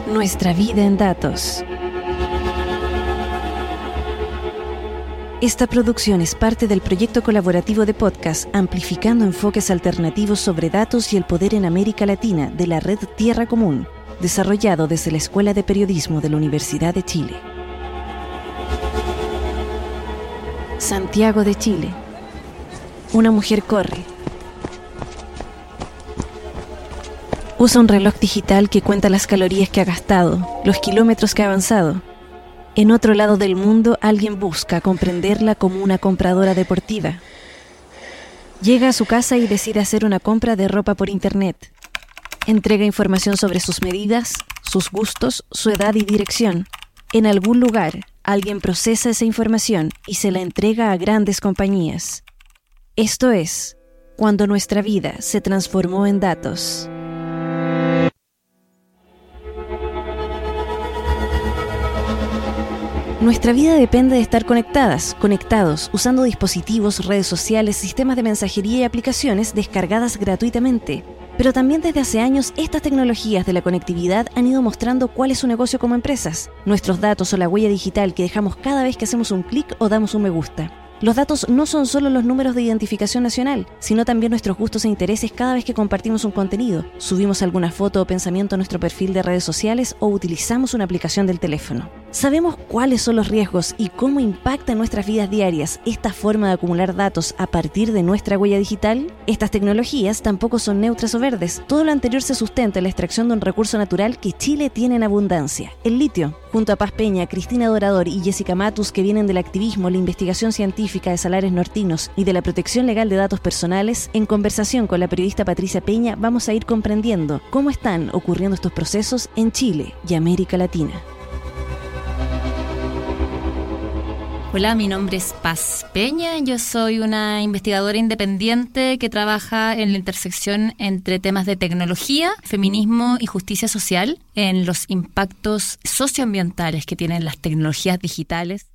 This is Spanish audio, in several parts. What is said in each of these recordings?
Nuestra vida en datos. Esta producción es parte del proyecto colaborativo de podcast Amplificando enfoques alternativos sobre datos y el poder en América Latina de la red Tierra Común, desarrollado desde la Escuela de Periodismo de la Universidad de Chile. Santiago de Chile. Una mujer corre. Usa un reloj digital que cuenta las calorías que ha gastado, los kilómetros que ha avanzado. En otro lado del mundo, alguien busca comprenderla como una compradora deportiva. Llega a su casa y decide hacer una compra de ropa por internet. Entrega información sobre sus medidas, sus gustos, su edad y dirección. En algún lugar, alguien procesa esa información y se la entrega a grandes compañías. Esto es, cuando nuestra vida se transformó en datos. Nuestra vida depende de estar conectados, usando dispositivos, redes sociales, sistemas de mensajería y aplicaciones descargadas gratuitamente. Pero también desde hace años, estas tecnologías de la conectividad han ido mostrando cuál es su negocio como empresas. Nuestros datos o la huella digital que dejamos cada vez que hacemos un clic o damos un me gusta. Los datos no son solo los números de identificación nacional, sino también nuestros gustos e intereses cada vez que compartimos un contenido, subimos alguna foto o pensamiento a nuestro perfil de redes sociales o utilizamos una aplicación del teléfono. ¿Sabemos cuáles son los riesgos y cómo impacta en nuestras vidas diarias esta forma de acumular datos a partir de nuestra huella digital? Estas tecnologías tampoco son neutras o verdes. Todo lo anterior se sustenta en la extracción de un recurso natural que Chile tiene en abundancia, el litio. Junto a Paz Peña, Cristina Dorador y Jessica Matus, que vienen del activismo, la investigación científica de salares nortinos y de la protección legal de datos personales, en conversación con la periodista Patricia Peña vamos a ir comprendiendo cómo están ocurriendo estos procesos en Chile y América Latina. Hola, mi nombre es Paz Peña, yo soy una investigadora independiente que trabaja en la intersección entre temas de tecnología, feminismo y justicia social, en los impactos socioambientales que tienen las tecnologías digitales.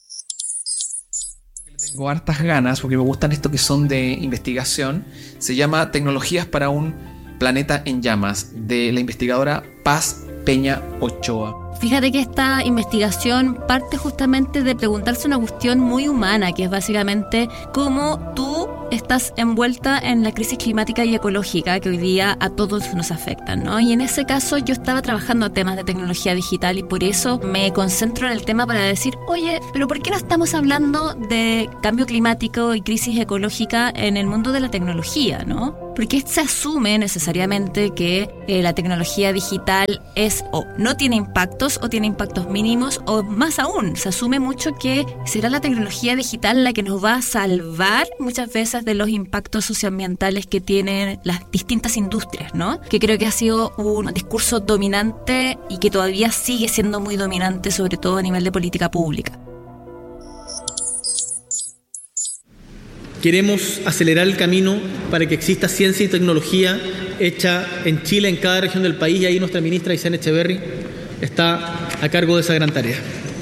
Tengo hartas ganas porque me gustan esto que son de investigación. Se llama Tecnologías para un planeta en llamas, de la investigadora Paz Peña Ochoa. Fíjate que esta investigación parte justamente de preguntarse una cuestión muy humana, que es básicamente cómo tú estás envuelta en la crisis climática y ecológica que hoy día a todos nos afectan, ¿no? Y en ese caso yo estaba trabajando temas de tecnología digital y por eso me concentro en el tema para decir, oye, pero ¿por qué no estamos hablando de cambio climático y crisis ecológica en el mundo de la tecnología, ¿no? Porque se asume necesariamente que la tecnología digital es o no tiene impactos o tiene impactos mínimos, o más aún, se asume mucho que será la tecnología digital la que nos va a salvar muchas veces de los impactos socioambientales que tienen las distintas industrias, ¿no? Que creo que ha sido un discurso dominante y que todavía sigue siendo muy dominante, sobre todo a nivel de política pública. Queremos acelerar el camino para que exista ciencia y tecnología hecha en Chile, en cada región del país, y ahí nuestra ministra Aysén Echeverry está a cargo de esa gran tarea.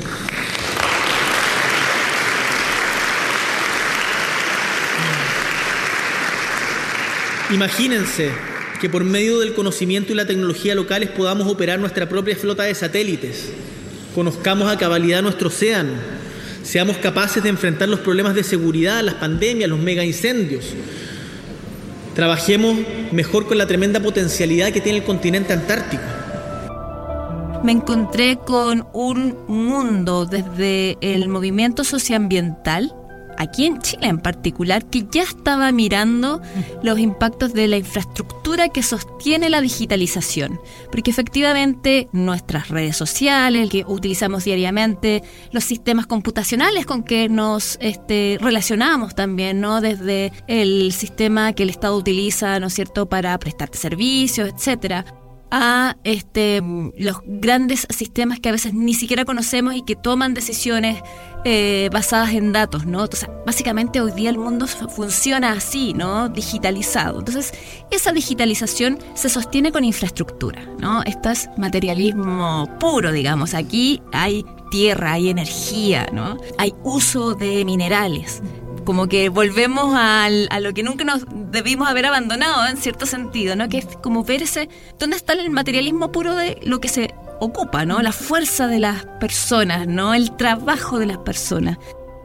Imagínense que por medio del conocimiento y la tecnología locales podamos operar nuestra propia flota de satélites, conozcamos a cabalidad nuestro océano, seamos capaces de enfrentar los problemas de seguridad, las pandemias, los mega incendios. Trabajemos mejor con la tremenda potencialidad que tiene el continente antártico. Me encontré con un mundo desde el movimiento socioambiental, aquí en Chile en particular, que ya estaba mirando los impactos de la infraestructura que sostiene la digitalización. Porque efectivamente nuestras redes sociales, que utilizamos diariamente, los sistemas computacionales con que nos relacionamos también, ¿no? Desde el sistema que el Estado utiliza, ¿no es cierto?, para prestarte servicios, etcétera, a los grandes sistemas que a veces ni siquiera conocemos y que toman decisiones basadas en datos, ¿no? Entonces, básicamente hoy día el mundo funciona así, ¿no? Digitalizado. Entonces, esa digitalización se sostiene con infraestructura, ¿no? Esto es materialismo puro, digamos. Aquí hay tierra, hay energía, ¿no? Hay uso de minerales. Como que volvemos a lo que nunca nos debimos haber abandonado en cierto sentido, ¿no? Que es como ver dónde está el materialismo puro de lo que se ocupa, ¿no? La fuerza de las personas, ¿no? El trabajo de las personas.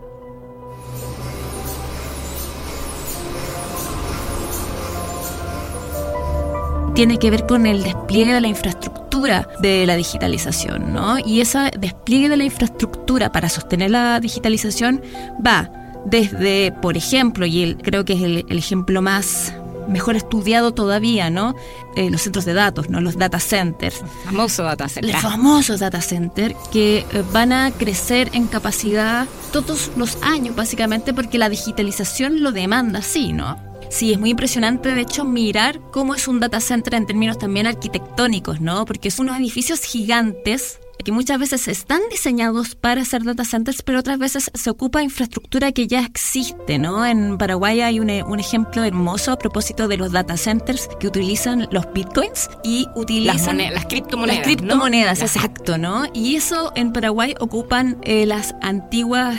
Tiene que ver con el despliegue de la infraestructura de la digitalización, ¿no? Y ese despliegue de la infraestructura para sostener la digitalización va desde, por ejemplo, y creo que es el ejemplo mejor estudiado todavía, ¿no? Los centros de datos, ¿no? Los data centers. Famoso data center. Los famosos data centers que van a crecer en capacidad todos los años, básicamente, porque la digitalización lo demanda, sí, ¿no? Sí, es muy impresionante, de hecho, mirar cómo es un data center en términos también arquitectónicos, ¿no? Porque son unos edificios gigantes que muchas veces están diseñados para ser data centers, pero otras veces se ocupa infraestructura que ya existe, ¿no? En Paraguay hay un ejemplo hermoso a propósito de los data centers que utilizan los bitcoins y utilizan las criptomonedas. Las criptomonedas, ¿no? exacto, ¿no? Y eso en Paraguay ocupan las antiguas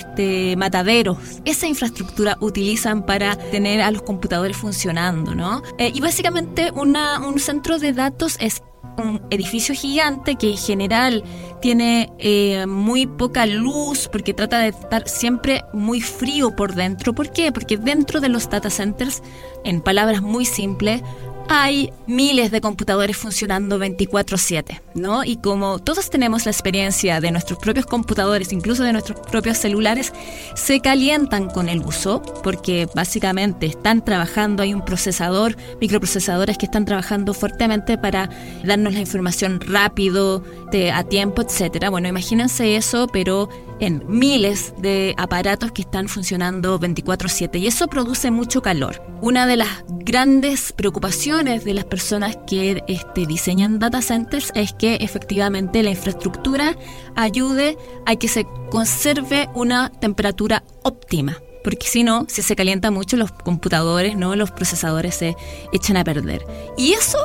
mataderos. Esa infraestructura utilizan para tener a los computadores funcionando, ¿no? Y básicamente un centro de datos es un edificio gigante que en general tiene muy poca luz porque trata de estar siempre muy frío por dentro. ¿Por qué? Porque dentro de los data centers, en palabras muy simples, hay miles de computadores funcionando 24/7, ¿no? Y como todos tenemos la experiencia de nuestros propios computadores, incluso de nuestros propios celulares, se calientan con el uso porque básicamente están trabajando, hay un procesador, microprocesadores que están trabajando fuertemente para darnos la información rápido, a tiempo, etcétera. Bueno, imagínense eso, pero en miles de aparatos que están funcionando 24/7 y eso produce mucho calor. Una de las grandes preocupaciones de las personas que diseñan data centers es que efectivamente la infraestructura ayude a que se conserve una temperatura óptima. Porque si no, si se calienta mucho los computadores, ¿no? Los procesadores se echan a perder. Y eso,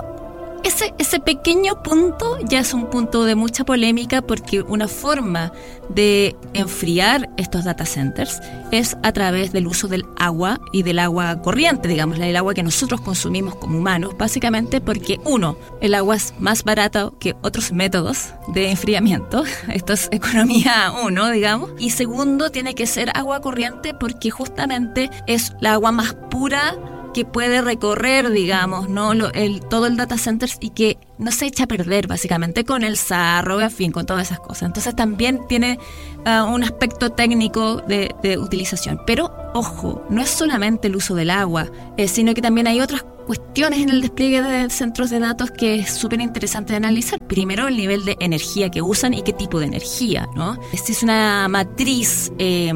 ese pequeño punto ya es un punto de mucha polémica porque una forma de enfriar estos data centers es a través del uso del agua y del agua corriente, digamos, el agua que nosotros consumimos como humanos, básicamente porque el agua es más barata que otros métodos de enfriamiento, esto es economía 1, digamos, y segundo, tiene que ser agua corriente porque justamente es la agua más pura que puede recorrer, digamos, ¿no? Todo el data center y que no se echa a perder, básicamente, con el sarro, en fin, con todas esas cosas. Entonces también tiene un aspecto técnico de utilización. Pero, ojo, no es solamente el uso del agua, sino que también hay otras cuestiones en el despliegue de centros de datos que es súper interesante de analizar. Primero, el nivel de energía que usan y qué tipo de energía, ¿no? Si es una matriz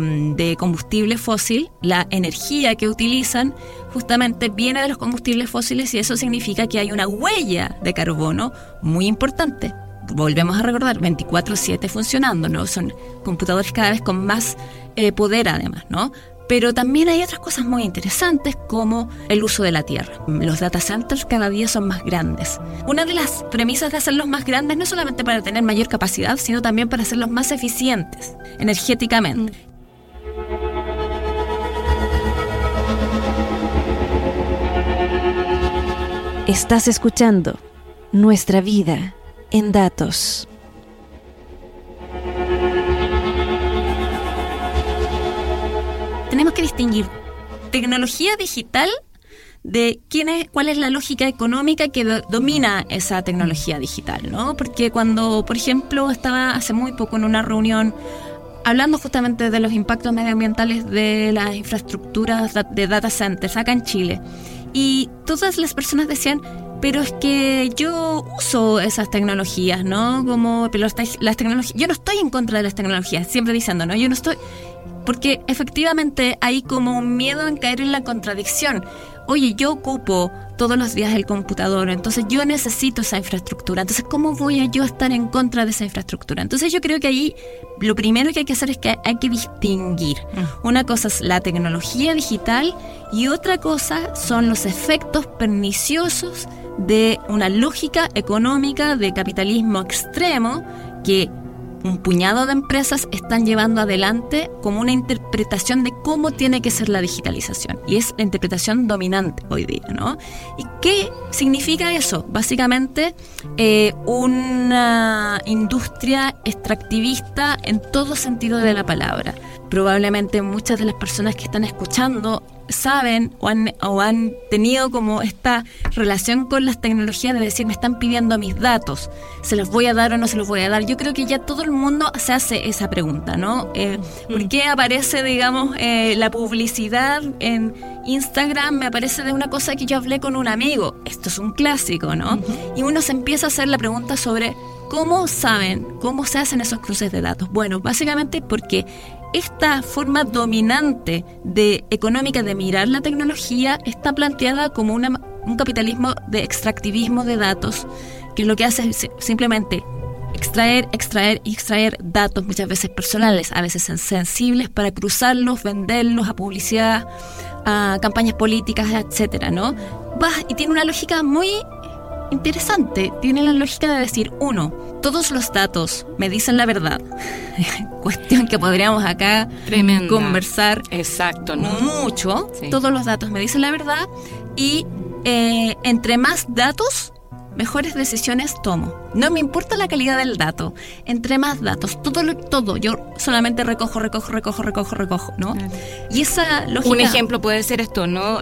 de combustible fósil, la energía que utilizan justamente viene de los combustibles fósiles y eso significa que hay una huella de carbono muy importante. Volvemos a recordar, 24/7 funcionando, ¿no? Son computadores cada vez con más poder además, ¿no? Pero también hay otras cosas muy interesantes como el uso de la tierra. Los data centers cada día son más grandes. Una de las premisas de hacerlos más grandes no es solamente para tener mayor capacidad, sino también para hacerlos más eficientes energéticamente. Estás escuchando Nuestra Vida en Datos. Tenemos que distinguir tecnología digital de cuál es la lógica económica que domina esa tecnología digital, ¿no? Porque cuando, por ejemplo, estaba hace muy poco en una reunión hablando justamente de los impactos medioambientales de las infraestructuras de data centers acá en Chile, y todas las personas decían, pero es que yo uso esas tecnologías, ¿no? Pero las tecnologías, yo no estoy en contra de las tecnologías, siempre diciendo, ¿no? Yo no estoy, porque efectivamente hay como un miedo en caer en la contradicción. Oye, yo ocupo todos los días el computador, entonces yo necesito esa infraestructura. Entonces, ¿cómo voy a yo estar en contra de esa infraestructura? Entonces, yo creo que ahí lo primero que hay que hacer es que hay que distinguir. Una cosa es la tecnología digital y otra cosa son los efectos perniciosos de una lógica económica de capitalismo extremo que un puñado de empresas están llevando adelante como una interpretación de cómo tiene que ser la digitalización. Y es la interpretación dominante hoy día, ¿no? ¿Y qué significa eso? Básicamente, una industria extractivista en todo sentido de la palabra. Probablemente muchas de las personas que están escuchando saben o han tenido como esta relación con las tecnologías de decir, me están pidiendo mis datos, ¿se los voy a dar o no se los voy a dar? Yo creo que ya todo el mundo se hace esa pregunta, ¿no? ¿Por qué aparece, digamos, la publicidad en Instagram? Me aparece de una cosa que yo hablé con un amigo. Esto es un clásico, ¿no? Y uno se empieza a hacer la pregunta sobre ¿cómo saben, cómo se hacen esos cruces de datos? Bueno, básicamente porque esta forma dominante económica de mirar la tecnología está planteada como un capitalismo de extractivismo de datos, que lo que hace es simplemente extraer datos, muchas veces personales, a veces sensibles, para cruzarlos, venderlos a publicidad, a campañas políticas, etcétera, ¿no? Y tiene una lógica muy interesante. Tiene la lógica de decir, uno, todos los datos me dicen la verdad. Cuestión que podríamos acá conversar. Exacto, ¿no? Mucho. Sí. Todos los datos me dicen la verdad y entre más datos, mejores decisiones tomo. No me importa la calidad del dato. Entre más datos, todo. Yo solamente recojo, ¿no? Claro. Y esa lógica... Un ejemplo puede ser esto, ¿no?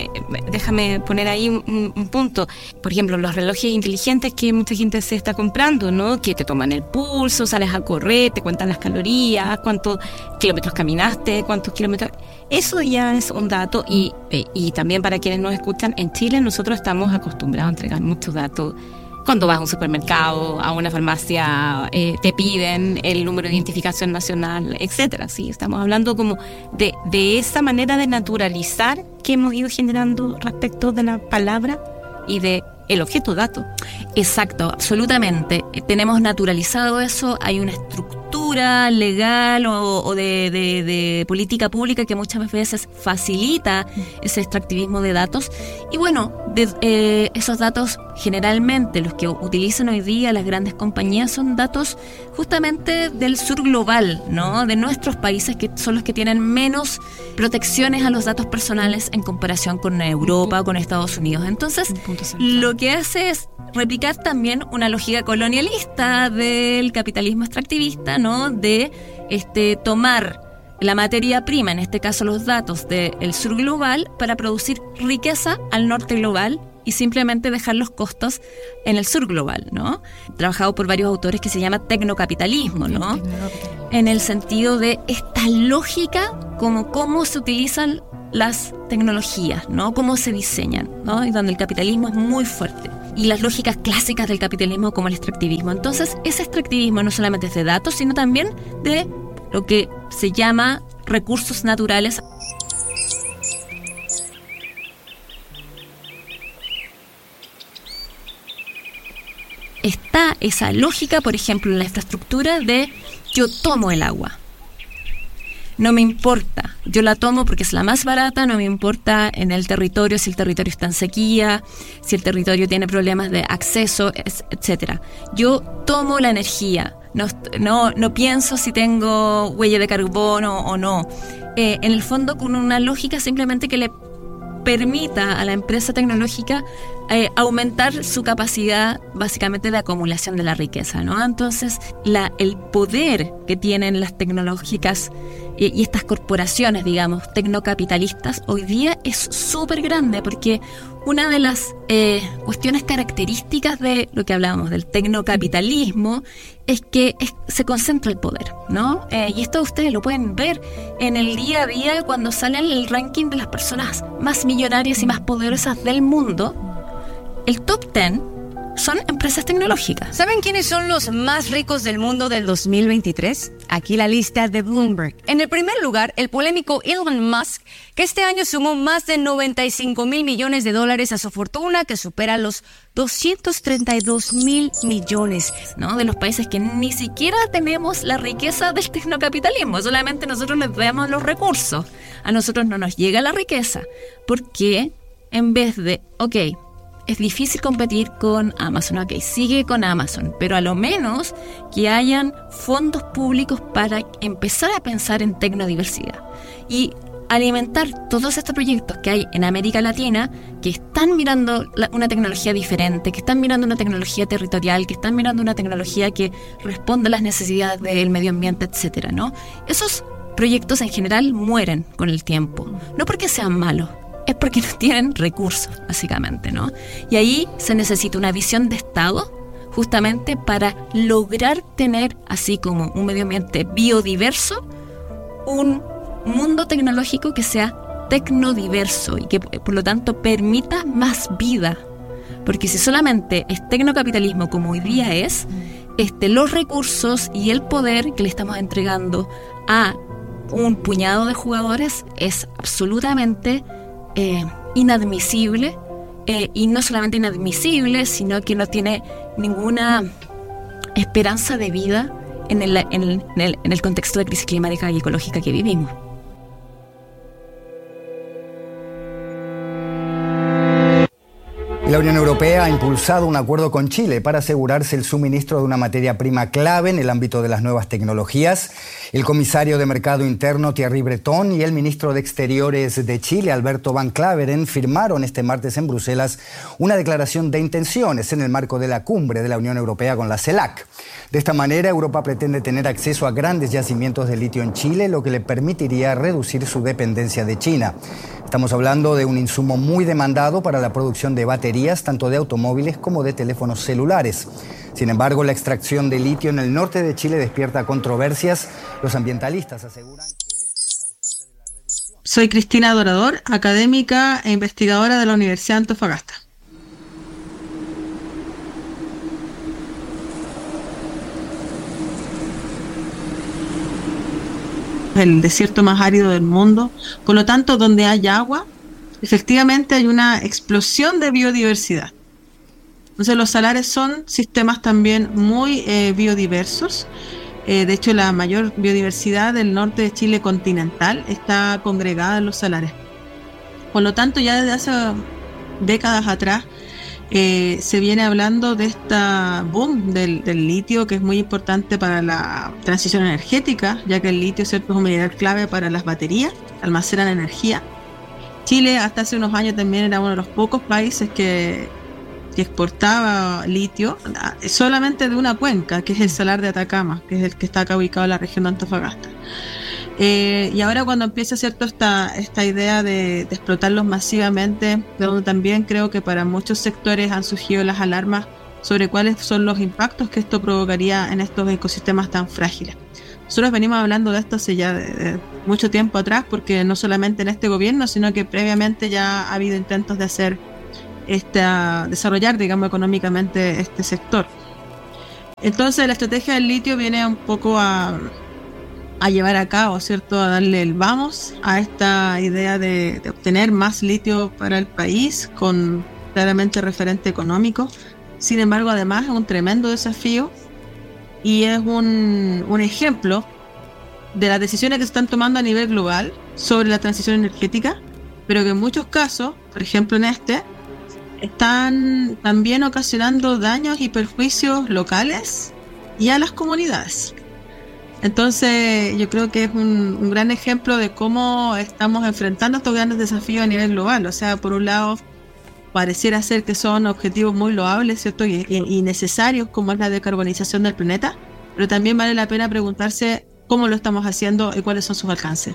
Déjame poner ahí un punto. Por ejemplo, los relojes inteligentes que mucha gente se está comprando, ¿no? Que te toman el pulso, sales a correr, te cuentan las calorías, cuántos kilómetros caminaste, cuántos kilómetros... Eso ya es un dato y también para quienes nos escuchan, en Chile nosotros estamos acostumbrados a entregar muchos datos. Cuando vas a un supermercado, a una farmacia, te piden el número de identificación nacional, etcétera. Sí, estamos hablando como de esa manera de naturalizar que hemos ido generando respecto de la palabra y de el objeto dato. Exacto, absolutamente. Tenemos naturalizado eso, hay una estructura legal o de política pública que muchas veces facilita ese extractivismo de datos. Y bueno, esos datos generalmente los que utilizan hoy día las grandes compañías son datos justamente del sur global, ¿no? De nuestros países, que son los que tienen menos protecciones a los datos personales en comparación con Europa o con Estados Unidos. Entonces, lo que hace es replicar también una lógica colonialista del capitalismo extractivista, ¿no? De tomar la materia prima, en este caso los datos del sur global, para producir riqueza al norte global y simplemente dejar los costos en el sur global, ¿no? Trabajado por varios autores que se llama tecnocapitalismo, ¿no? En el sentido de esta lógica, como cómo se utilizan las tecnologías, ¿no? Cómo se diseñan, ¿no? Y donde el capitalismo es muy fuerte. Y las lógicas clásicas del capitalismo como el extractivismo. Entonces, ese extractivismo no solamente es de datos, sino también de lo que se llama recursos naturales. Está esa lógica, por ejemplo, en la infraestructura de yo tomo el agua. No me importa, yo la tomo porque es la más barata, no me importa en el territorio, si el territorio está en sequía, si el territorio tiene problemas de acceso, etcétera. Yo tomo la energía, no pienso si tengo huella de carbono o no. En el fondo, con una lógica simplemente que le permita a la empresa tecnológica aumentar su capacidad básicamente de acumulación de la riqueza, ¿no? Entonces, el poder que tienen las tecnológicas y estas corporaciones, digamos, tecnocapitalistas, hoy día es súper grande, porque una de las cuestiones características de lo que hablábamos del tecnocapitalismo es que se concentra el poder, ¿no? Y esto ustedes lo pueden ver en el día a día cuando sale el ranking de las personas más millonarias y más poderosas del mundo. El top 10 son empresas tecnológicas. ¿Saben quiénes son los más ricos del mundo del 2023? Aquí la lista de Bloomberg. En el primer lugar, el polémico Elon Musk, que este año sumó más de $95,000 millones a su fortuna, que supera los $232,000 millones, ¿no? De los países que ni siquiera tenemos la riqueza del tecnocapitalismo, solamente nosotros les damos los recursos. A nosotros no nos llega la riqueza, porque en vez de, es difícil competir con Amazon. Ok, sigue con Amazon, pero a lo menos que hayan fondos públicos para empezar a pensar en tecnodiversidad y alimentar todos estos proyectos que hay en América Latina, que están mirando una tecnología diferente, que están mirando una tecnología territorial, que están mirando una tecnología que responde a las necesidades del medio ambiente, etcétera, ¿no? Esos proyectos en general mueren con el tiempo, no porque sean malos, es porque no tienen recursos, básicamente, ¿no? Y ahí se necesita una visión de Estado justamente para lograr tener, así como un medio ambiente biodiverso, un mundo tecnológico que sea tecnodiverso y que por lo tanto permita más vida. Porque si solamente es tecnocapitalismo como hoy día es, los recursos y el poder que le estamos entregando a un puñado de jugadores es absolutamente inadmisible, y no solamente inadmisible, sino que no tiene ninguna esperanza de vida en el contexto de crisis climática y ecológica que vivimos. La Unión Europea ha impulsado un acuerdo con Chile para asegurarse el suministro de una materia prima clave en el ámbito de las nuevas tecnologías. El comisario de Mercado Interno, Thierry Breton, y el ministro de Exteriores de Chile, Alberto Van Klaveren, firmaron este martes en Bruselas una declaración de intenciones en el marco de la cumbre de la Unión Europea con la CELAC. De esta manera, Europa pretende tener acceso a grandes yacimientos de litio en Chile, lo que le permitiría reducir su dependencia de China. Estamos hablando de un insumo muy demandado para la producción de baterías, tanto de automóviles como de teléfonos celulares. Sin embargo, la extracción de litio en el norte de Chile despierta controversias. Los ambientalistas aseguran que es la causante de la reducción. Soy Cristina Dorador, académica e investigadora de la Universidad de Antofagasta. El desierto más árido del mundo, por lo tanto, donde hay agua, efectivamente hay una explosión de biodiversidad. Entonces los salares son sistemas también muy biodiversos. De hecho, la mayor biodiversidad del norte de Chile continental está congregada en los salares. Por lo tanto, ya desde hace décadas atrás se viene hablando de esta boom del litio, que es muy importante para la transición energética, ya que el litio, ¿cierto?, es un mineral clave para las baterías, almacenan energía. Chile hasta hace unos años también era uno de los pocos países que exportaba litio solamente de una cuenca, que es el Salar de Atacama, que es el que está acá ubicado en la región de Antofagasta. Y ahora cuando empieza, ¿cierto?, esta idea de explotarlos masivamente, de donde también creo que para muchos sectores han surgido las alarmas sobre cuáles son los impactos que esto provocaría en estos ecosistemas tan frágiles. Nosotros venimos hablando de esto hace ya de mucho tiempo atrás, porque no solamente en este gobierno, sino que previamente ya ha habido intentos de desarrollar, digamos, económicamente este sector. Entonces la estrategia del litio viene un poco a llevar a cabo, ¿cierto?, a darle el vamos a esta idea de obtener más litio para el país, con claramente referente económico. Sin embargo, además es un tremendo desafío y es un ejemplo de las decisiones que se están tomando a nivel global sobre la transición energética, pero que en muchos casos, por ejemplo en están también ocasionando daños y perjuicios locales y a las comunidades. Entonces yo creo que es un gran ejemplo de cómo estamos enfrentando estos grandes desafíos a nivel global. O sea, por un lado, pareciera ser que son objetivos muy loables, ¿cierto?, y necesarios, como es la decarbonización del planeta, pero también vale la pena preguntarse cómo lo estamos haciendo y cuáles son sus alcances.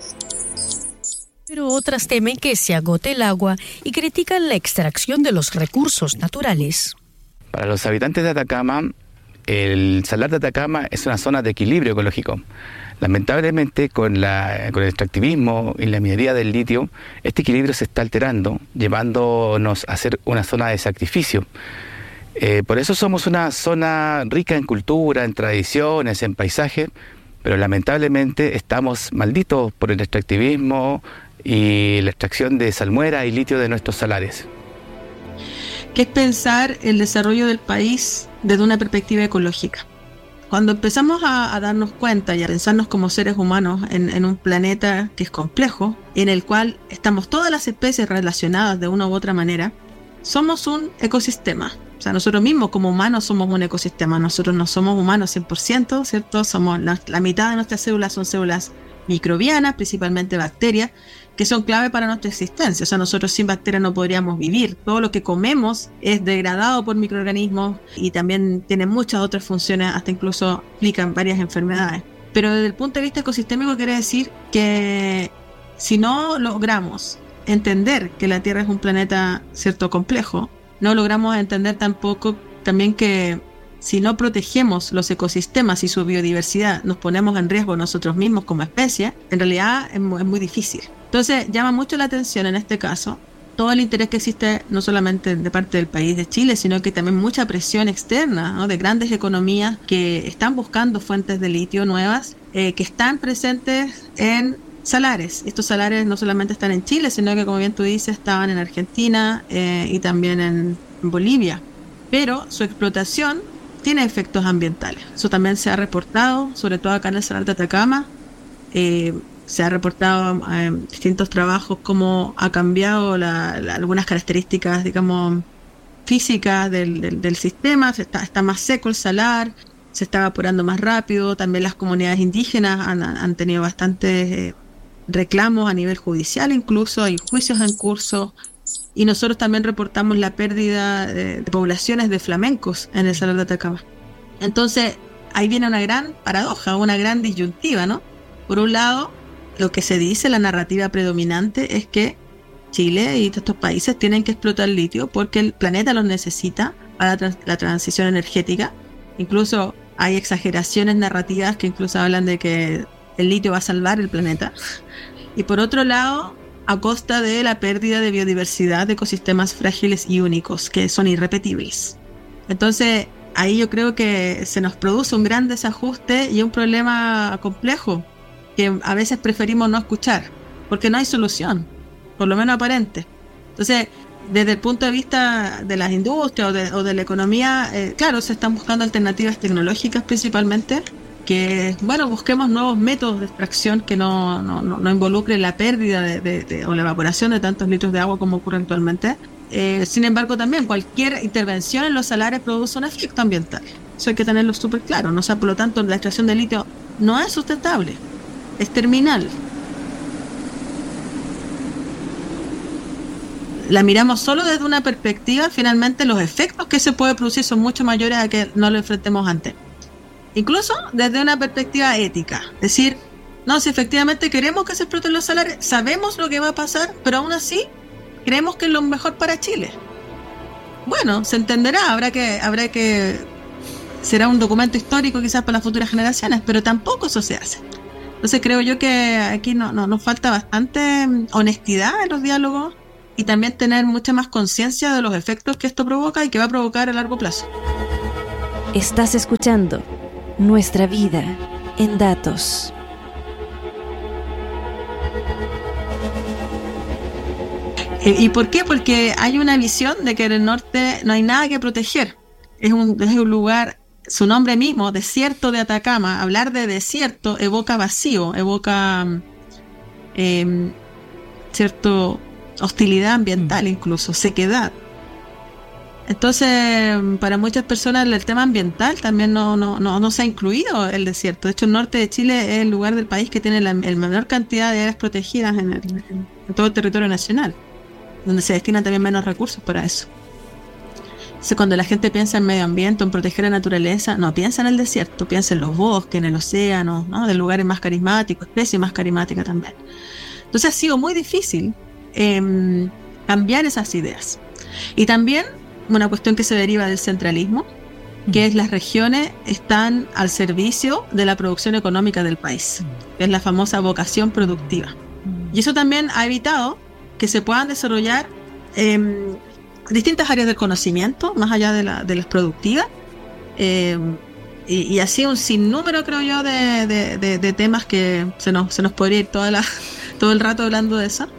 Pero otras temen que se agote el agua y critican la extracción de los recursos naturales. Para los habitantes de Atacama, el Salar de Atacama es una zona de equilibrio ecológico. Lamentablemente, con el extractivismo y la minería del litio, este equilibrio se está alterando, llevándonos a ser una zona de sacrificio. Por eso somos una zona rica en cultura, en tradiciones, en paisaje, pero lamentablemente estamos malditos por el extractivismo y la extracción de salmuera y litio de nuestros salares. ¿Qué es pensar el desarrollo del país desde una perspectiva ecológica? Cuando empezamos a darnos cuenta y a pensarnos como seres humanos en un planeta que es complejo, en el cual estamos todas las especies relacionadas de una u otra manera, somos un ecosistema. O sea, nosotros mismos como humanos somos un ecosistema. Nosotros no somos humanos 100%, ¿cierto? Somos la mitad de nuestras células son células microbianas, principalmente bacterias, que son clave para nuestra existencia. O sea, nosotros sin bacterias no podríamos vivir. Todo lo que comemos es degradado por microorganismos y también tiene muchas otras funciones, hasta incluso implican varias enfermedades. Pero desde el punto de vista ecosistémico quiere decir que si no logramos entender que la Tierra es un planeta, cierto, complejo, no logramos entender tampoco también que si no protegemos los ecosistemas y su biodiversidad, nos ponemos en riesgo nosotros mismos como especie, en realidad es muy difícil. Entonces llama mucho la atención en este caso todo el interés que existe no solamente de parte del país de Chile, sino que también mucha presión externa, ¿no? De grandes economías que están buscando fuentes de litio nuevas, que están presentes en salares. Estos salares no solamente están en Chile, sino que, como bien tú dices, estaban en Argentina y también en Bolivia. Pero su explotación tiene efectos ambientales. Eso también se ha reportado, sobre todo acá en el Salar de Atacama. Se ha reportado en distintos trabajos cómo ha cambiado algunas características, digamos, físicas del sistema. Está más seco el salar, se está evaporando más rápido. También las comunidades indígenas han tenido bastantes reclamos a nivel judicial, incluso hay juicios en curso. Y nosotros también reportamos la pérdida de poblaciones de flamencos en el Salar de Atacama. Entonces, ahí viene una gran paradoja, una gran disyuntiva, ¿no? Por un lado, lo que se dice, la narrativa predominante es que Chile y estos países tienen que explotar el litio porque el planeta los necesita para la transición energética. Incluso hay exageraciones narrativas que incluso hablan de que el litio va a salvar el planeta. Y por otro lado, a costa de la pérdida de biodiversidad de ecosistemas frágiles y únicos, que son irrepetibles. Entonces, ahí yo creo que se nos produce un gran desajuste y un problema complejo que a veces preferimos no escuchar, porque no hay solución, por lo menos aparente. Entonces, desde el punto de vista de las industrias o de la economía, claro, se están buscando alternativas tecnológicas principalmente, que, bueno, busquemos nuevos métodos de extracción que no involucren la pérdida o la evaporación de tantos litros de agua como ocurre actualmente. Sin embargo, también cualquier intervención en los salares produce un efecto ambiental. Eso hay que tenerlo súper claro, ¿no? O sea, por lo tanto, la extracción de litio no es sustentable, es terminal. La miramos solo desde una perspectiva, finalmente los efectos que se puede producir son mucho mayores a que no lo enfrentemos antes. Incluso desde una perspectiva ética. Es decir, no, si efectivamente queremos que se exploten los salares, sabemos lo que va a pasar, pero aún así creemos que es lo mejor para Chile. Bueno, se entenderá, habrá que será un documento histórico quizás para las futuras generaciones, pero tampoco eso se hace. Entonces creo yo que aquí nos falta bastante honestidad en los diálogos y también tener mucha más conciencia de los efectos que esto provoca y que va a provocar a largo plazo. Estás escuchando Nuestra Vida en Datos. ¿Y por qué? Porque hay una visión de que en el norte no hay nada que proteger. Es un lugar, su nombre mismo, desierto de Atacama. Hablar de desierto evoca vacío, evoca cierto hostilidad ambiental, incluso sequedad. Entonces, para muchas personas el tema ambiental también no se ha incluido el desierto. De hecho, el norte de Chile es el lugar del país que tiene la menor cantidad de áreas protegidas en todo el territorio nacional, donde se destinan también menos recursos para eso. Entonces, cuando la gente piensa en medio ambiente, en proteger la naturaleza, no piensa en el desierto, piensa en los bosques, en el océano, ¿no? De lugares más carismáticos, especies más carismáticas también. Entonces ha sido muy difícil cambiar esas ideas. Y también una cuestión que se deriva del centralismo, que es las regiones están al servicio de la producción económica del país, que es la famosa vocación productiva. Y eso también ha evitado que se puedan desarrollar distintas áreas del conocimiento, más allá de las productivas, y así un sinnúmero, creo yo, de temas que se nos podría ir todo el rato hablando de eso.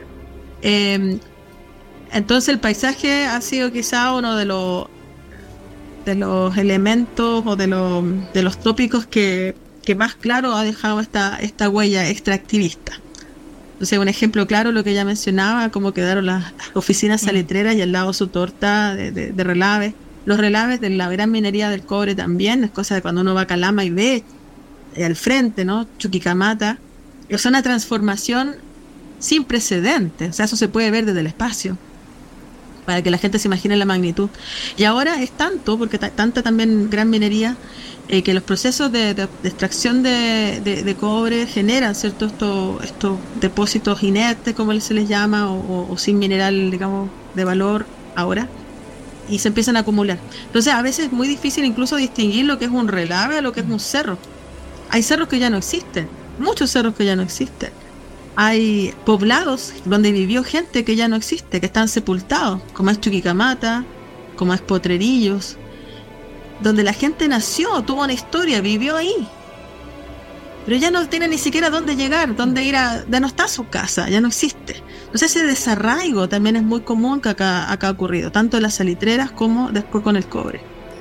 Entonces el paisaje ha sido quizá uno de los elementos o de los tópicos que más claro ha dejado esta huella extractivista. Entonces, un ejemplo claro, lo que ella mencionaba, cómo quedaron las oficinas salitreras y al lado su torta de relaves. Los relaves de la gran minería del cobre también, es cosa de cuando uno va a Calama y ve al frente, ¿no? Chuquicamata. Es una transformación sin precedentes. O sea, eso se puede ver desde el espacio, para que la gente se imagine la magnitud. Y ahora es tanto, porque tanta también gran minería, que los procesos de extracción de cobre generan, ¿cierto?, estos depósitos inertes, como se les llama, o sin mineral, digamos, de valor ahora, y se empiezan a acumular. Entonces, a veces es muy difícil incluso distinguir lo que es un relave a lo que es un cerro. Hay cerros que ya no existen, muchos cerros que ya no existen. Hay poblados donde vivió gente que ya no existe, que están sepultados, como es Chuquicamata, como es Potrerillos, donde la gente nació, tuvo una historia, vivió ahí, pero ya no tiene ni siquiera dónde llegar, dónde ir ya no está su casa, ya no existe. Entonces ese desarraigo también es muy común que acá ha ocurrido, tanto en las salitreras como después con el cobre.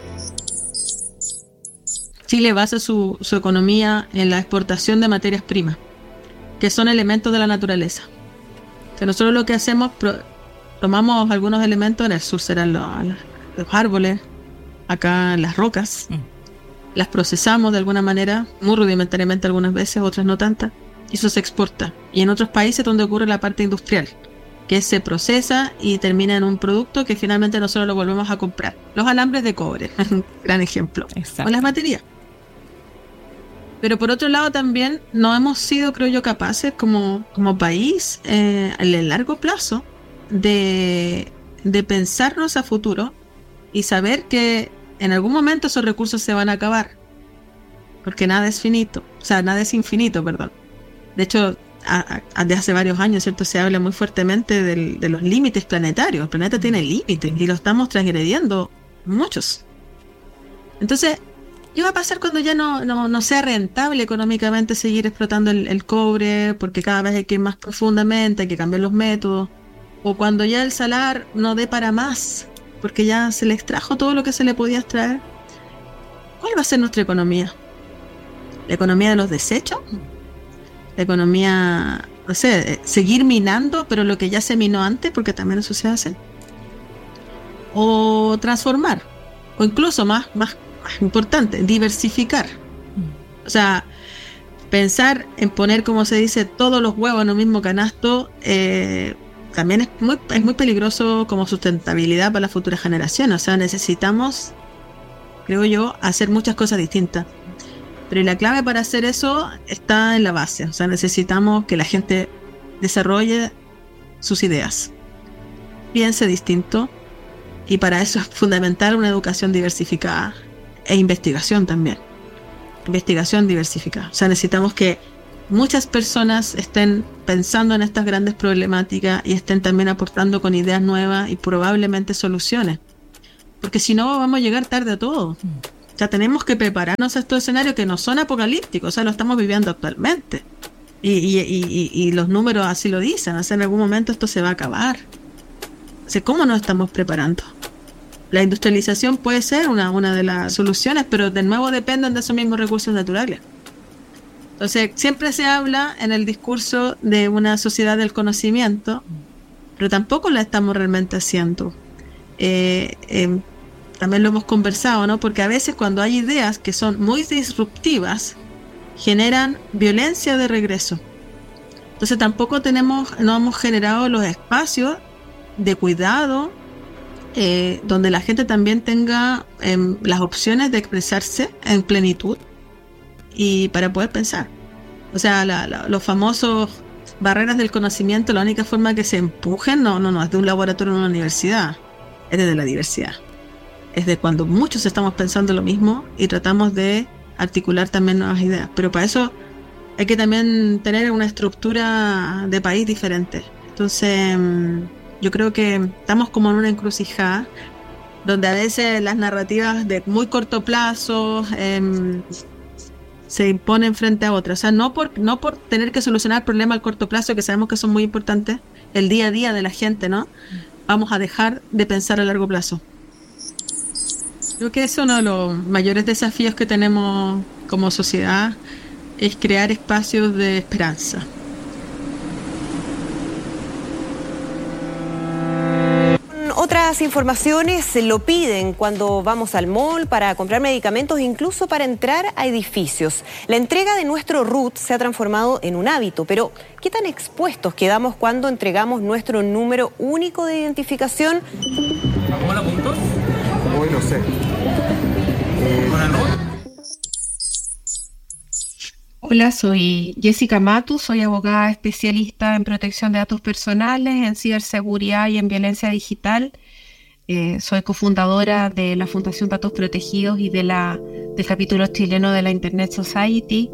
Chile basa su economía en la exportación de materias primas, que son elementos de la naturaleza. O sea, nosotros lo que hacemos, tomamos algunos elementos, en el sur serán los árboles, acá las rocas, las procesamos de alguna manera, muy rudimentariamente algunas veces, otras no tantas, y eso se exporta. Y en otros países donde ocurre la parte industrial, que se procesa y termina en un producto que finalmente nosotros lo volvemos a comprar. Los alambres de cobre, gran ejemplo. Exacto. O las baterías. Pero por otro lado también no hemos sido, creo yo, capaces como país, en el largo plazo, de pensarnos a futuro y saber que en algún momento esos recursos se van a acabar, porque nada es finito, o sea, nada es infinito, perdón. De hecho, desde hace varios años, ¿cierto?, se habla muy fuertemente de los límites planetarios. El planeta tiene límites y lo estamos transgrediendo muchos. Entonces, ¿qué va a pasar cuando ya no sea rentable económicamente seguir explotando el cobre? Porque cada vez hay que ir más profundamente, hay que cambiar los métodos. O cuando ya el salar no dé para más, porque ya se le extrajo todo lo que se le podía extraer. ¿Cuál va a ser nuestra economía? ¿La economía de los desechos? ¿La economía, no sé, seguir minando, pero lo que ya se minó antes, porque también eso se hace? ¿O transformar? O incluso más importante, diversificar. O sea, pensar en poner, como se dice, todos los huevos en un mismo canasto, también es muy peligroso como sustentabilidad para las futuras generaciones. O sea, necesitamos, creo yo, hacer muchas cosas distintas. Pero la clave para hacer eso está en la base. O sea, necesitamos que la gente desarrolle sus ideas, piense distinto, y para eso es fundamental una educación diversificada e investigación también. Investigación diversificada. O sea, necesitamos que muchas personas estén pensando en estas grandes problemáticas y estén también aportando con ideas nuevas y probablemente soluciones. Porque si no, vamos a llegar tarde a todo. O sea, tenemos que prepararnos a estos escenarios que no son apocalípticos, o sea, lo estamos viviendo actualmente. Y los números así lo dicen, o sea, en algún momento esto se va a acabar. O sea, ¿cómo nos estamos preparando? La industrialización puede ser una de las soluciones, pero de nuevo dependen de esos mismos recursos naturales. Entonces, siempre se habla en el discurso de una sociedad del conocimiento, pero tampoco la estamos realmente haciendo. También lo hemos conversado, ¿no? Porque a veces cuando hay ideas que son muy disruptivas, generan violencia de regreso. Entonces tampoco no hemos generado los espacios de cuidado, donde la gente también tenga las opciones de expresarse en plenitud y para poder pensar. O sea, los famosos barreras del conocimiento, la única forma que se empujen no es de un laboratorio en una universidad, es desde la diversidad. Es de cuando muchos estamos pensando lo mismo y tratamos de articular también nuevas ideas. Pero para eso hay que también tener una estructura de país diferente. Entonces, yo creo que estamos como en una encrucijada donde a veces las narrativas de muy corto plazo se imponen frente a otras. O sea, no por tener que solucionar problemas al corto plazo, que sabemos que son muy importantes, el día a día de la gente, ¿no? Vamos a dejar de pensar a largo plazo. Creo que eso es uno de los mayores desafíos que tenemos como sociedad, es crear espacios de esperanza. Estas informaciones se lo piden cuando vamos al mall, para comprar medicamentos, incluso para entrar a edificios. La entrega de nuestro RUT se ha transformado en un hábito, pero ¿qué tan expuestos quedamos cuando entregamos nuestro número único de identificación? ¿Cómo la apunto? Hoy no sé. ¿Con el RUT? Hola, soy Jessica Matu, soy abogada especialista en protección de datos personales, en ciberseguridad y en violencia digital. Soy cofundadora de la Fundación Datos Protegidos y del capítulo chileno de la Internet Society.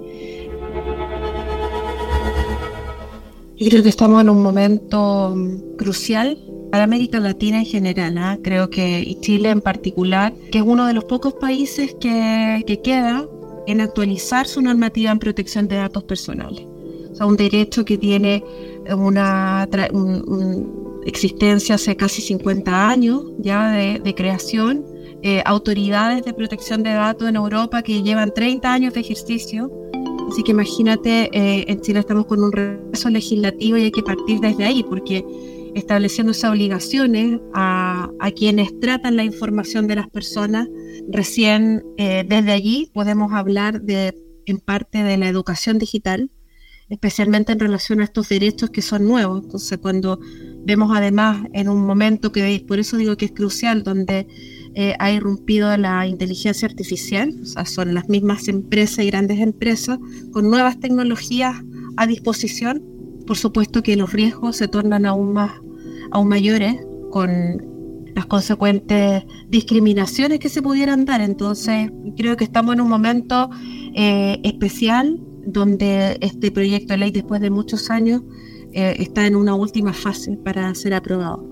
Yo creo que estamos en un momento crucial para América Latina en general, creo que y Chile en particular, que es uno de los pocos países que queda en actualizar su normativa en protección de datos personales. O sea, un derecho que tiene una existencia hace casi 50 años ya de creación, autoridades de protección de datos en Europa que llevan 30 años de ejercicio. Así que imagínate, en Chile estamos con un retraso legislativo y hay que partir desde ahí, porque estableciendo esas obligaciones a quienes tratan la información de las personas, recién desde allí podemos hablar en parte de la educación digital, especialmente en relación a estos derechos que son nuevos. Entonces, cuando vemos además en un momento que, por eso digo que es crucial, donde ha irrumpido la inteligencia artificial, o sea, son las mismas empresas y grandes empresas con nuevas tecnologías a disposición, por supuesto que los riesgos se tornan aún mayores con las consecuentes discriminaciones que se pudieran dar. Entonces, creo que estamos en un momento especial donde este proyecto de ley, después de muchos años, está en una última fase para ser aprobado.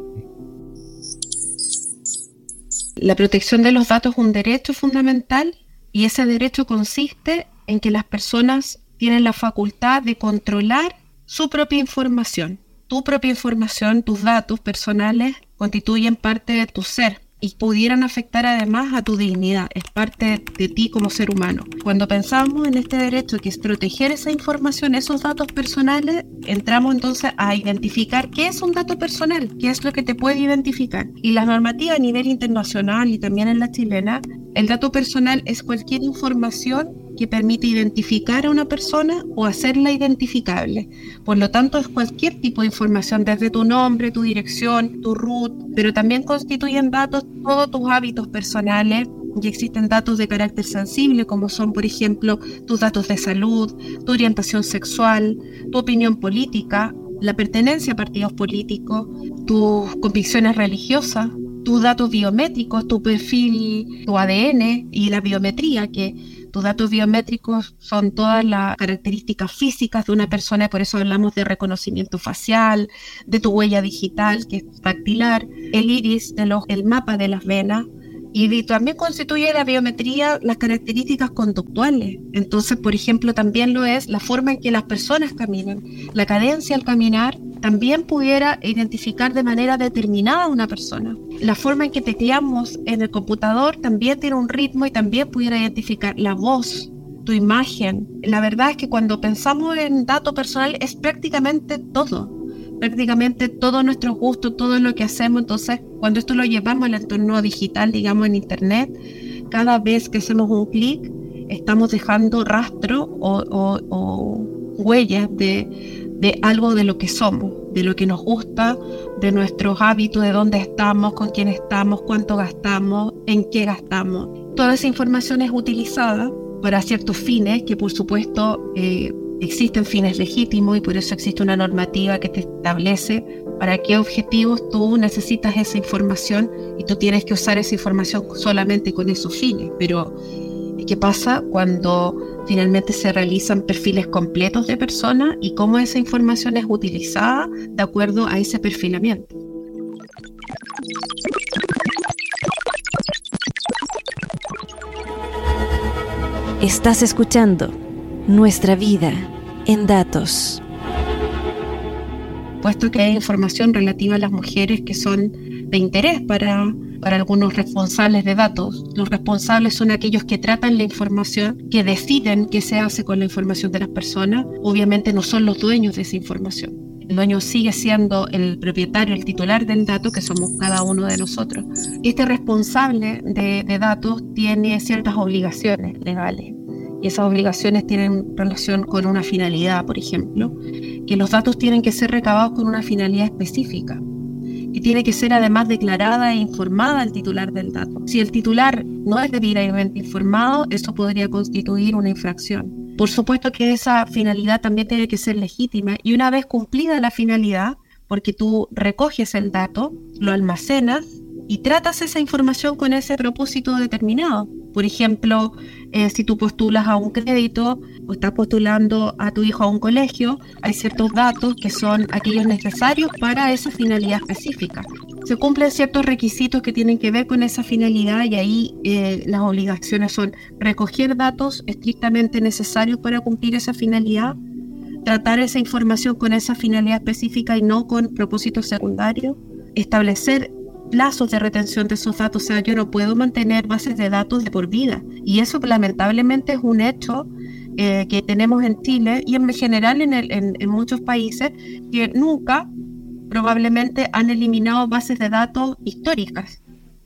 La protección de los datos es un derecho fundamental y ese derecho consiste en que las personas tienen la facultad de controlar su propia información. Tu propia información, tus datos personales constituyen parte de tu ser y pudieran afectar además a tu dignidad, es parte de ti como ser humano. Cuando pensamos en este derecho que es proteger esa información, esos datos personales, entramos entonces a identificar qué es un dato personal, qué es lo que te puede identificar. Y la normativa a nivel internacional y también en la chilena, el dato personal es cualquier información que permite identificar a una persona o hacerla identificable. Por lo tanto, es cualquier tipo de información, desde tu nombre, tu dirección, tu RUT, pero también constituyen datos todos tus hábitos personales, y existen datos de carácter sensible, como son, por ejemplo, tus datos de salud, tu orientación sexual, tu opinión política, la pertenencia a partidos políticos, tus convicciones religiosas, tus datos biométricos, tu perfil, tu ADN y la biometría, que tus datos biométricos son todas las características físicas de una persona, y por eso hablamos de reconocimiento facial, de tu huella digital, que es dactilar, el iris, el mapa de las venas, y también constituye la biometría las características conductuales. Entonces, por ejemplo, también lo es la forma en que las personas caminan, la cadencia al caminar, también pudiera identificar de manera determinada a una persona. La forma en que tecleamos en el computador también tiene un ritmo y también pudiera identificar la voz, tu imagen. La verdad es que cuando pensamos en dato personal es prácticamente todo nuestro gusto, todo lo que hacemos. Entonces, cuando esto lo llevamos al entorno digital, digamos en internet, cada vez que hacemos un clic, estamos dejando rastro o huellas de algo de lo que somos, de lo que nos gusta, de nuestros hábitos, de dónde estamos, con quién estamos, cuánto gastamos, en qué gastamos. Toda esa información es utilizada para ciertos fines que, por supuesto, existen fines legítimos, y por eso existe una normativa que te establece para qué objetivos tú necesitas esa información, y tú tienes que usar esa información solamente con esos fines. Pero ¿qué pasa cuando finalmente se realizan perfiles completos de personas y cómo esa información es utilizada de acuerdo a ese perfilamiento? Estás escuchando Nuestra Vida en Datos. Puesto que hay información relativa a las mujeres que son de interés para algunos responsables de datos. Los responsables son aquellos que tratan la información, que deciden qué se hace con la información de las personas. Obviamente no son los dueños de esa información. el dueño sigue siendo el propietario, el titular del dato, que somos cada uno de nosotros. Este responsable de datos tiene ciertas obligaciones legales. Y esas obligaciones tienen relación con una finalidad, por ejemplo, que los datos tienen que ser recabados con una finalidad específica, que tiene que ser además declarada e informada al titular del dato. Si el titular no es debidamente informado, eso podría constituir una infracción. Por supuesto que esa finalidad también tiene que ser legítima, y una vez cumplida la finalidad, porque tú recoges el dato, lo almacenas y tratas esa información con ese propósito determinado. Por ejemplo, si tú postulas a un crédito o estás postulando a tu hijo a un colegio, hay ciertos datos que son aquellos necesarios para esa finalidad específica. Se cumplen ciertos requisitos que tienen que ver con esa finalidad, y ahí las obligaciones son recoger datos estrictamente necesarios para cumplir esa finalidad, tratar esa información con esa finalidad específica y no con propósitos secundarios, establecer plazos de retención de esos datos. O sea, yo no puedo mantener bases de datos de por vida, y eso lamentablemente es un hecho que tenemos en Chile y en general en muchos países que nunca probablemente han eliminado bases de datos históricas.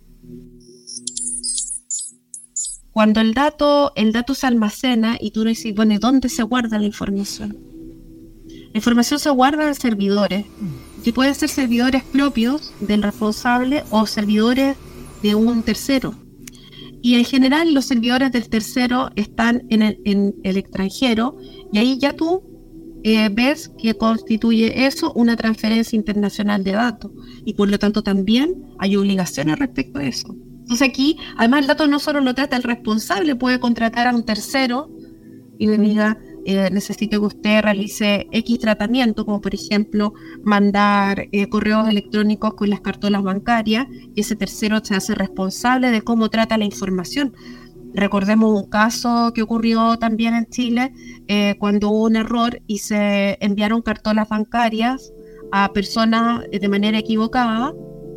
Cuando el dato se almacena y tú dices, bueno, ¿y dónde se guarda la información? La información se guarda en servidores, que pueden ser servidores propios del responsable o servidores de un tercero. Y en general los servidores del tercero están en el extranjero, y ahí ya tú ves que constituye eso una transferencia internacional de datos, y por lo tanto también hay obligaciones respecto a eso. Entonces aquí, además, el dato no solo lo trata el responsable, puede contratar a un tercero y le diga, necesito que usted realice X tratamiento, como por ejemplo mandar correos electrónicos con las cartolas bancarias, y ese tercero se hace responsable de cómo trata la información. Recordemos un caso que ocurrió también en Chile, cuando hubo un error y se enviaron cartolas bancarias a personas de manera equivocada.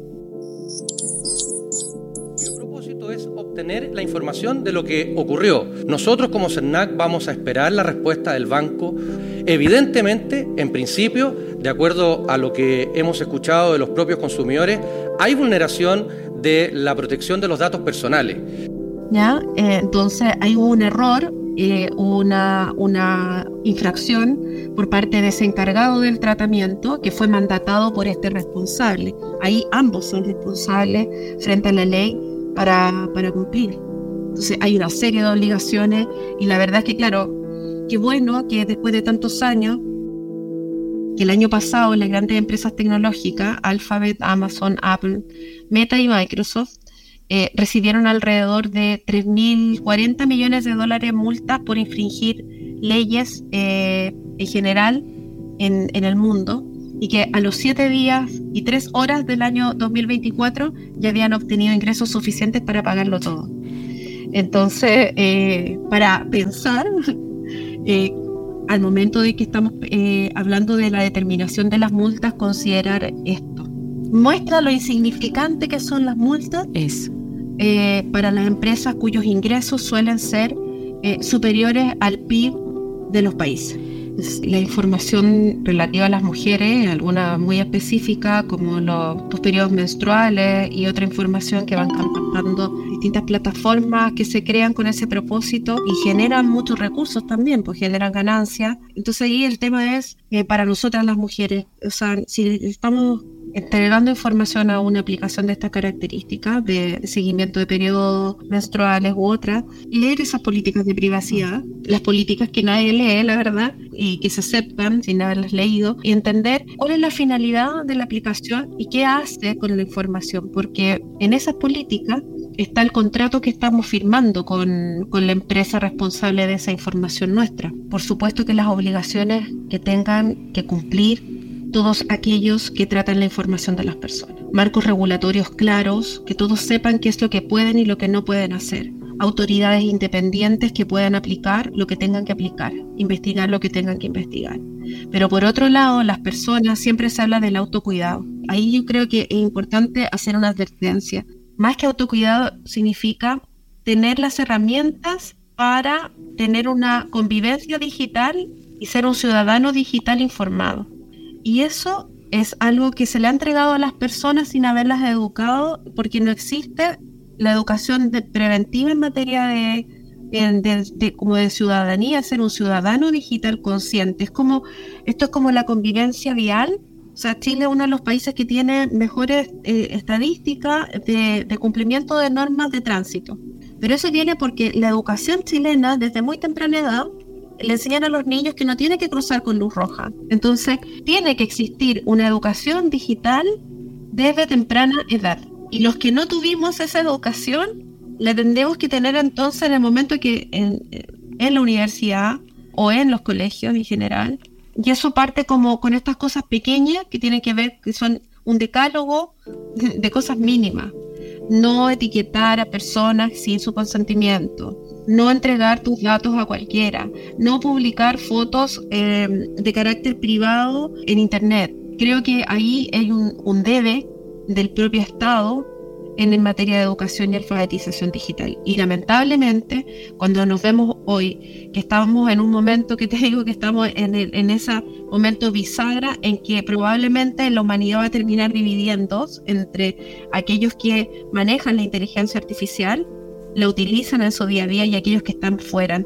Es obtener la información de lo que ocurrió. Nosotros como CERNAC vamos a esperar la respuesta del banco. Evidentemente, en principio, de acuerdo a lo que hemos escuchado de los propios consumidores, hay vulneración de la protección de los datos personales. ¿Ya? Entonces hay un error, una infracción por parte de ese encargado del tratamiento que fue mandatado por este responsable. Ahí ambos son responsables frente a la ley para cumplir. Entonces hay una serie de obligaciones, y la verdad es que, claro, qué bueno que después de tantos años, que el año pasado las grandes empresas tecnológicas, Alphabet, Amazon, Apple, Meta y Microsoft, recibieron alrededor de 3.040 millones de dólares en multas por infringir leyes en general en el mundo, y que a los 7 días y 3 horas del año 2024 ya habían obtenido ingresos suficientes para pagarlo todo. Entonces, para pensar, al momento de que estamos hablando de la determinación de las multas, considerar esto. Muestra lo insignificante que son las multas para las empresas cuyos ingresos suelen ser superiores al PIB de los países. La información relativa a las mujeres, alguna muy específica como tus periodos menstruales, y otra información que van captando distintas plataformas que se crean con ese propósito y generan muchos recursos también, pues generan ganancias. Entonces ahí el tema es para nosotras las mujeres, o sea, si estamos entregando información a una aplicación de estas características de seguimiento de periodos menstruales u otras, leer esas políticas de privacidad, las políticas que nadie lee, la verdad, y que se aceptan sin haberlas leído, y entender cuál es la finalidad de la aplicación y qué hace con la información, porque en esas políticas está el contrato que estamos firmando con la empresa responsable de esa información nuestra. Por supuesto que las obligaciones que tengan que cumplir todos aquellos que tratan la información de las personas. Marcos regulatorios claros, que todos sepan qué es lo que pueden y lo que no pueden hacer. Autoridades independientes que puedan aplicar lo que tengan que aplicar, investigar lo que tengan que investigar. Pero por otro lado, las personas, siempre se habla del autocuidado. Ahí yo creo que es importante hacer una advertencia. Más que autocuidado significa tener las herramientas para tener una convivencia digital y ser un ciudadano digital informado. Y eso es algo que se le ha entregado a las personas sin haberlas educado, porque no existe la educación preventiva en materia como de ciudadanía, ser un ciudadano digital consciente. Esto es como la convivencia vial. O sea, Chile es uno de los países que tiene mejores estadísticas de cumplimiento de normas de tránsito. Pero eso viene porque la educación chilena, desde muy temprana edad, le enseñan a los niños que no tienen que cruzar con luz roja. Entonces, tiene que existir una educación digital desde temprana edad. Y los que no tuvimos esa educación, la tendremos que tener entonces en el momento que en la universidad o en los colegios en general. Y eso parte como con estas cosas pequeñas que tienen que ver, que son un decálogo de cosas mínimas. No etiquetar a personas sin su consentimiento, no entregar tus datos a cualquiera, no publicar fotos de carácter privado en internet. Creo que ahí hay un debe del propio Estado en materia de educación y alfabetización digital. Y lamentablemente, cuando nos vemos hoy, que estamos en un momento que te digo que estamos en ese momento bisagra en que probablemente la humanidad va a terminar dividiendo entre aquellos que manejan la inteligencia artificial, la utilizan en su día a día, y aquellos que están fuera.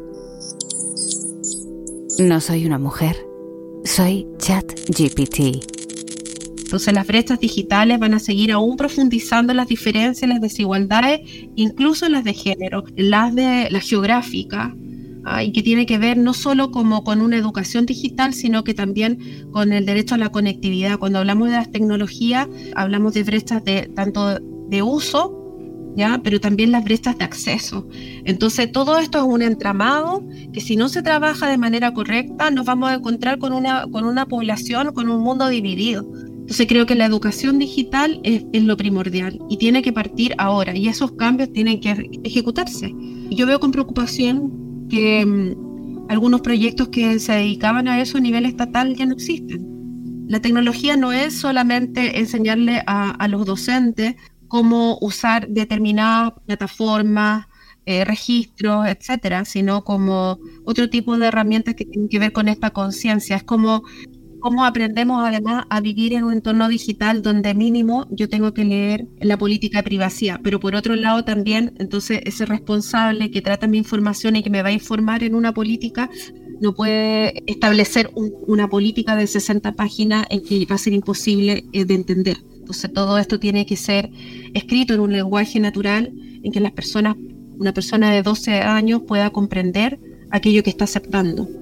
No soy una mujer, soy ChatGPT. Entonces las brechas digitales van a seguir aún profundizando las diferencias, las desigualdades, incluso las de género, las geográficas, y que tiene que ver no solo como con una educación digital, sino que también con el derecho a la conectividad. Cuando hablamos de las tecnologías, hablamos de brechas tanto de uso, ¿ya? Pero también las brechas de acceso. Entonces todo esto es un entramado que, si no se trabaja de manera correcta, nos vamos a encontrar con una población, con un mundo dividido. Entonces creo que la educación digital es lo primordial y tiene que partir ahora, y esos cambios tienen que ejecutarse. Yo veo con preocupación que algunos proyectos que se dedicaban a eso a nivel estatal ya no existen. La tecnología no es solamente enseñarle a los docentes cómo usar determinadas plataformas, registros, etcétera, sino como otro tipo de herramientas que tienen que ver con esta conciencia. Es como cómo aprendemos además a vivir en un entorno digital donde mínimo yo tengo que leer la política de privacidad, pero por otro lado también, entonces ese responsable que trata mi información y que me va a informar en una política no puede establecer una política de 60 páginas en que va a ser imposible de entender. Entonces todo esto tiene que ser escrito en un lenguaje natural en que una persona de 12 años pueda comprender aquello que está aceptando.